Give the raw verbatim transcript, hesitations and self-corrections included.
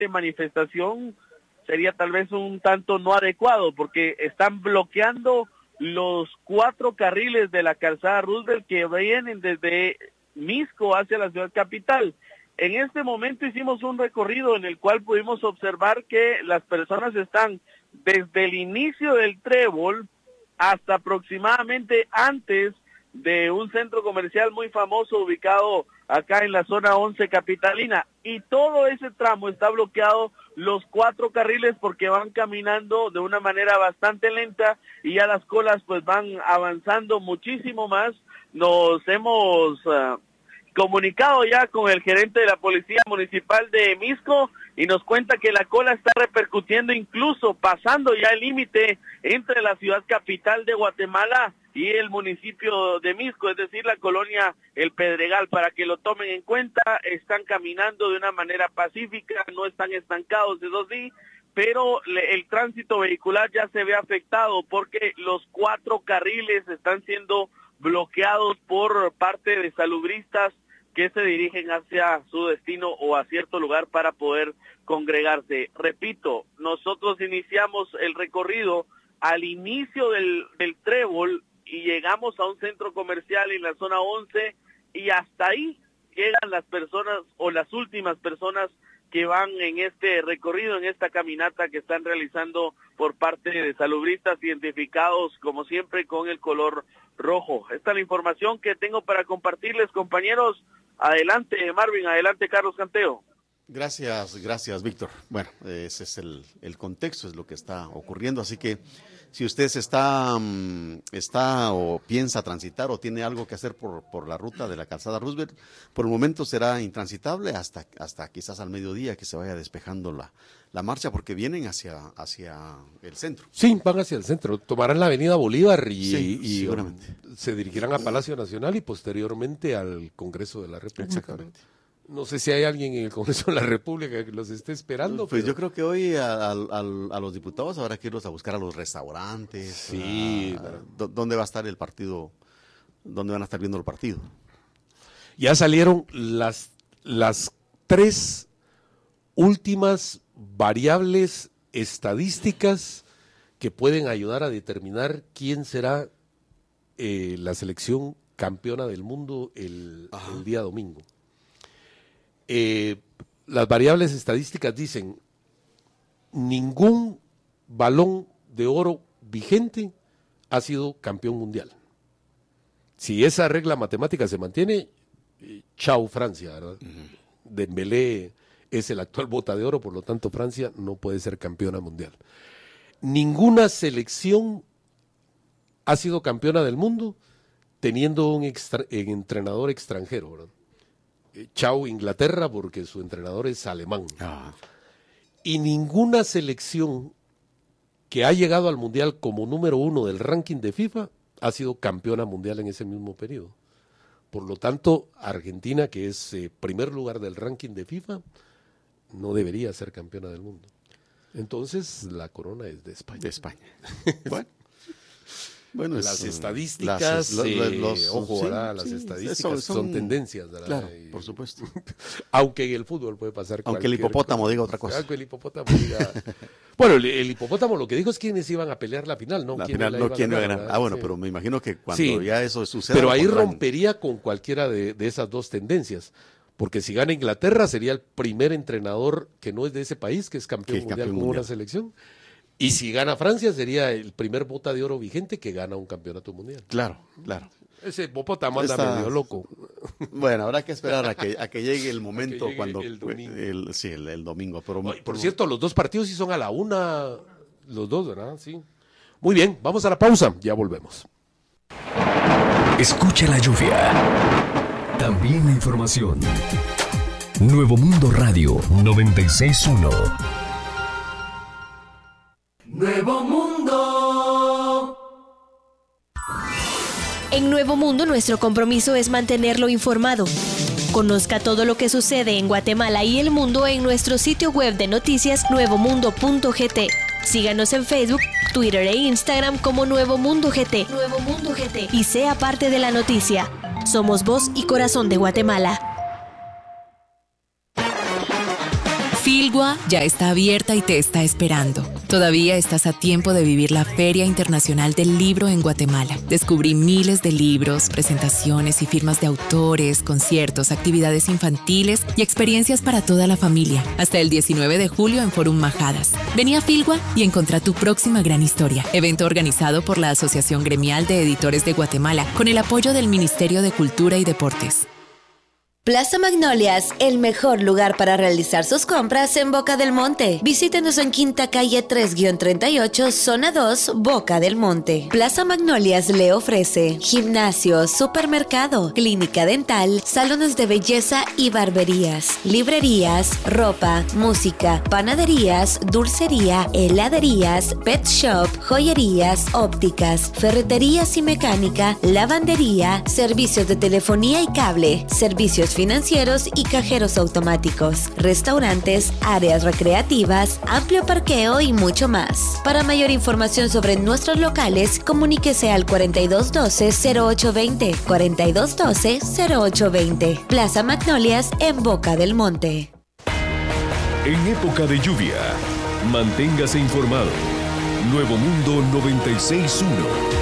manifestación sería tal vez un tanto no adecuado, porque están bloqueando los cuatro carriles de la calzada Roosevelt que vienen desde Misco hacia la ciudad capital. En este momento hicimos un recorrido en el cual pudimos observar que las personas están desde el inicio del Trébol hasta aproximadamente antes de un centro comercial muy famoso ubicado acá en la zona once capitalina, y todo ese tramo está bloqueado, los cuatro carriles, porque van caminando de una manera bastante lenta y ya las colas pues van avanzando muchísimo más. Nos hemos uh, comunicado ya con el gerente de la Policía Municipal de Misco y nos cuenta que la cola está repercutiendo, incluso pasando ya el límite entre la ciudad capital de Guatemala y el municipio de Misco, es decir, la colonia El Pedregal. Para que lo tomen en cuenta, están caminando de una manera pacífica, no están estancados, eso sí, pero el tránsito vehicular ya se ve afectado porque los cuatro carriles están siendo bloqueados por parte de salubristas que se dirigen hacia su destino o a cierto lugar para poder congregarse. Repito, nosotros iniciamos el recorrido al inicio del, del Trébol y llegamos a un centro comercial en la zona once y hasta ahí llegan las personas o las últimas personas que van en este recorrido, en esta caminata que están realizando por parte de salubristas identificados como siempre con el color rojo. Esta es la información que tengo para compartirles, compañeros. Adelante, Marvin, adelante, Carlos Canteo. Gracias, gracias, Víctor. Bueno, ese es el, el contexto, es lo que está ocurriendo, así que si usted se está, está o piensa transitar o tiene algo que hacer por, por la ruta de la calzada Roosevelt, por el momento será intransitable hasta, hasta quizás al mediodía que se vaya despejando la, la marcha, porque vienen hacia, hacia el centro. Sí, van hacia el centro, tomarán la avenida Bolívar y, sí, y seguramente se dirigirán a Palacio Nacional y posteriormente al Congreso de la República. Exactamente. No sé si hay alguien en el Congreso de la República que los esté esperando. Pues pero... yo creo que hoy a, a, a, a los diputados habrá que irlos a buscar a los restaurantes. Sí. A, ¿Dónde va a estar el partido? ¿Dónde van a estar viendo el partido? Ya salieron las, las tres últimas variables estadísticas que pueden ayudar a determinar quién será eh, la selección campeona del mundo el, el día domingo. Eh, las variables estadísticas dicen: ningún balón de oro vigente ha sido campeón mundial. Si esa regla matemática se mantiene, eh, chau Francia, ¿verdad? Uh-huh. Dembélé es el actual bota de oro, por lo tanto Francia no puede ser campeona mundial. Ninguna selección ha sido campeona del mundo teniendo un extra, eh, entrenador extranjero, ¿verdad? Chau Inglaterra, porque su entrenador es alemán. Ah. Y ninguna selección que ha llegado al mundial como número uno del ranking de FIFA ha sido campeona mundial en ese mismo periodo. Por lo tanto, Argentina, que es eh, primer lugar del ranking de FIFA, no debería ser campeona del mundo. Entonces, la corona es de España. De España. Bueno. Bueno, las es, estadísticas, las, los, eh, los, ojo, sí, ¿verdad? Las sí, estadísticas son, son tendencias, ¿verdad? Claro, y, por supuesto. Aunque en el fútbol puede pasar. Aunque el hipopótamo cosa. diga otra cosa. Aunque el hipopótamo diga. Bueno, el, el hipopótamo lo que dijo es quiénes iban a pelear la final, ¿no? La ¿Quién final, la no iba quién a iba a ganar. ganar. Ah, bueno, sí. pero me imagino que cuando sí, ya eso suceda. Pero ahí podrán... rompería con cualquiera de, de esas dos tendencias. Porque si gana Inglaterra, sería el primer entrenador que no es de ese país, que es campeón que mundial campeón con mundial. una selección. Y si gana Francia, sería el primer bota de oro vigente que gana un campeonato mundial. Claro, claro. Ese hipopótamo anda Está... medio loco. Bueno, habrá que esperar a que, a que llegue el momento llegue cuando... el domingo. El, sí, el, el domingo. Pero, Oye, por pero... cierto, los dos partidos sí son a la una, los dos, ¿verdad? Sí. Muy bien, vamos a la pausa, ya volvemos. Escucha la lluvia. También la información. Nuevo Mundo Radio noventa y seis punto uno. Nuevo Mundo. En Nuevo Mundo nuestro compromiso es mantenerlo informado. Conozca todo lo que sucede en Guatemala y el mundo en nuestro sitio web de noticias nuevo mundo punto g t. Síganos en Facebook, Twitter e Instagram como Nuevo Mundo G T. Nuevo Mundo G T. Y sea parte de la noticia. Somos voz y corazón de Guatemala. Filgua ya está abierta y te está esperando. Todavía estás a tiempo de vivir la Feria Internacional del Libro en Guatemala. Descubrí miles de libros, presentaciones y firmas de autores, conciertos, actividades infantiles y experiencias para toda la familia. Hasta el diecinueve de julio en Forum Majadas. Vení a Filgua y encontrá tu próxima gran historia. Evento organizado por la Asociación Gremial de Editores de Guatemala con el apoyo del Ministerio de Cultura y Deportes. Plaza Magnolias, el mejor lugar para realizar sus compras en Boca del Monte. Visítenos en Quinta Calle tres treinta y ocho, Zona dos, Boca del Monte. Plaza Magnolias le ofrece gimnasio, supermercado, clínica dental, salones de belleza y barberías, librerías, ropa, música, panaderías, dulcería, heladerías, pet shop, joyerías, ópticas, ferreterías y mecánica, lavandería, servicios de telefonía y cable, servicios financieros y cajeros automáticos, restaurantes, áreas recreativas, amplio parqueo y mucho más. Para mayor información sobre nuestros locales, comuníquese al cuarenta y dos doce, cero ocho veinte, cuarenta y dos doce, cero ocho veinte. Plaza Magnolias en Boca del Monte. En época de lluvia, manténgase informado. Nuevo Mundo noventa y seis punto uno.